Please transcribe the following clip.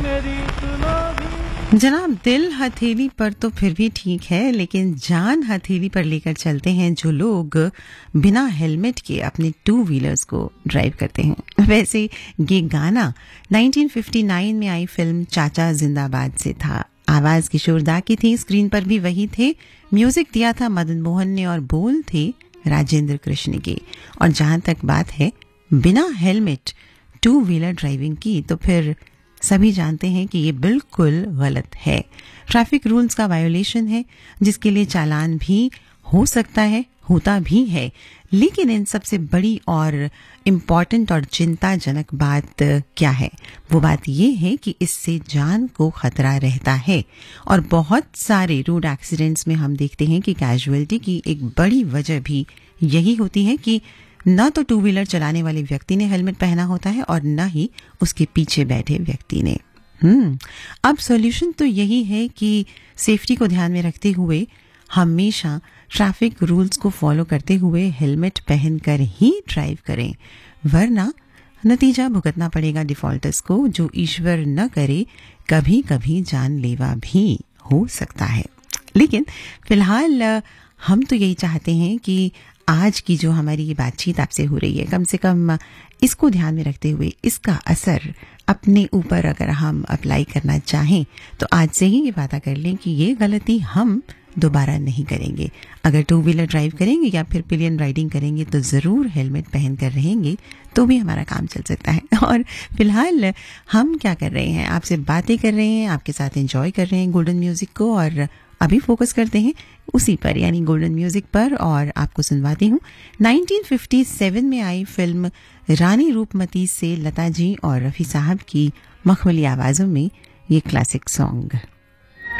मेरी सुनो भी। जनाब, दिल हथेली पर तो फिर भी ठीक है, लेकिन जान हथेली पर लेकर चलते हैं जो लोग बिना हेलमेट के अपने टू व्हीलर्स को ड्राइव करते हैं। वैसे ये गाना 1959 में आई फिल्म चाचा जिंदाबाद से था। आवाज किशोर दा की थी, स्क्रीन पर भी वही थे, म्यूजिक दिया था मदन मोहन ने और बोल थे राजेंद्र कृष्ण के। और जहां तक बात है बिना हेलमेट टू व्हीलर ड्राइविंग की, तो फिर सभी जानते हैं कि ये बिल्कुल गलत है। ट्रैफिक रूल्स का वायोलेशन है, जिसके लिए चालान भी हो सकता है, होता भी है। लेकिन इन सबसे बड़ी और इम्पॉर्टेंट और चिंताजनक बात क्या है? वो बात ये है कि इससे जान को खतरा रहता है। और बहुत सारे रोड एक्सीडेंट्स में हम देखते हैं कि कैजुअलिटी की एक बड़ी वजह भी यही होती है कि न तो टू व्हीलर चलाने वाले व्यक्ति ने हेलमेट पहना होता है और न ही उसके पीछे बैठे व्यक्ति ने। अब सॉल्यूशन तो यही है कि सेफ्टी को ध्यान में रखते हुए हमेशा ट्रैफिक रूल्स को फॉलो करते हुए हेलमेट पहनकर ही ड्राइव करें, वरना नतीजा भुगतना पड़ेगा डिफॉल्टर्स को, जो ईश्वर न करे कभी कभी जानलेवा भी हो सकता है। लेकिन फिलहाल हम तो यही चाहते हैं कि आज की जो हमारी ये बातचीत आपसे हो रही है, कम से कम इसको ध्यान में रखते हुए इसका असर अपने ऊपर अगर हम अप्लाई करना चाहें तो आज से ही ये वादा कर लें कि ये गलती हम दोबारा नहीं करेंगे। अगर टू व्हीलर ड्राइव करेंगे या फिर पिलियन राइडिंग करेंगे तो ज़रूर हेलमेट पहन कर रहेंगे, तो भी हमारा काम चल सकता है। और फिलहाल हम क्या कर रहे हैं, आपसे बातें कर रहे हैं, आपके साथ एंजॉय कर रहे हैं गोल्डन म्यूजिक को, और अभी फोकस करते हैं उसी पर, यानी गोल्डन म्यूजिक पर। और आपको सुनवाती हूँ 1957 में आई फिल्म रानी रूपमती से लता जी और रफ़ी साहब की मखमली आवाज़ों में ये क्लासिक सॉन्ग।